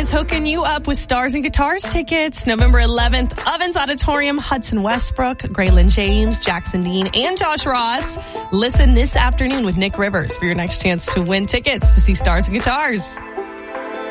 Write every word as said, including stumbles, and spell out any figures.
is hooking you up with Stars and Guitars tickets. November eleventh, Ovens Auditorium, Hudson Westbrook, Graylin James, Jackson Dean, and Josh Ross. Listen this afternoon with Nick Rivers for your next chance to win tickets to see Stars and Guitars.